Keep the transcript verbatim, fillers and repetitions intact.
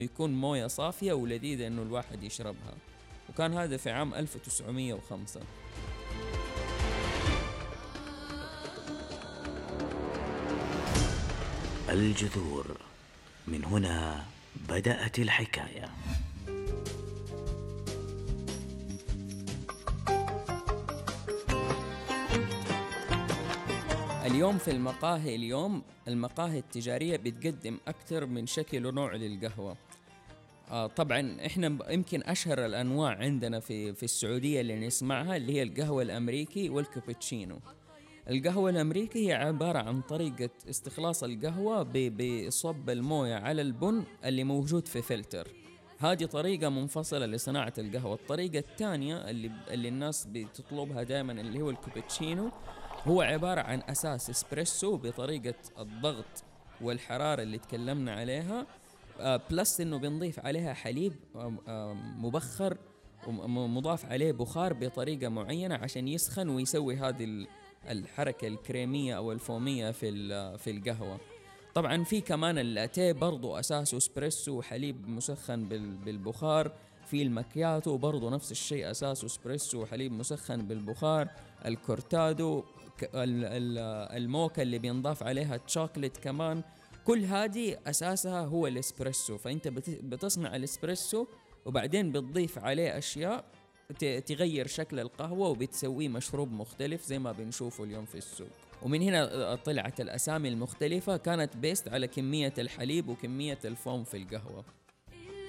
يكون موية صافية ولذيذة إنه الواحد يشربها. وكان هذا في عام ألف وتسعمية وخمسة. الجذور، من هنا بدأت الحكاية. اليوم في المقاهي اليوم المقاهي التجارية بتقدم أكثر من شكل ونوع للقهوة. آه طبعا احنا يمكن أشهر الأنواع عندنا في في السعودية اللي نسمعها اللي هي القهوة الأمريكي والكابتشينو. القهوة الأمريكي هي عبارة عن طريقة استخلاص القهوة بصب الموية على البن اللي موجود في فلتر. هذه طريقة منفصلة لصناعة القهوة. الطريقة الثانية اللي, اللي الناس بتطلبها دائما اللي هو الكابتشينو، هو عبارة عن أساس اسبريسو بطريقة الضغط والحرارة اللي تكلمنا عليها، آه بلس إنه بنضيف عليها حليب آه آه مبخر ومضاف عليه بخار بطريقة معينة عشان يسخن ويسوي هذه الحركة الكريمية أو الفومية في في القهوة. طبعا في كمان اللاتيه برضو أساسه اسبريسو وحليب مسخن بالبخار. في المكياتو برضو نفس الشيء أساسه اسبريسو وحليب مسخن بالبخار. الكورتادو، الموكا اللي بينضاف عليها تشوكلت كمان، كل هذه أساسها هو الاسبريسو. فأنت بتصنع الاسبريسو وبعدين بتضيف عليه أشياء تغير شكل القهوة وبتسويه مشروب مختلف زي ما بنشوفه اليوم في السوق. ومن هنا طلعت الأسامي المختلفة، كانت بيست على كمية الحليب وكمية الفوم في القهوة.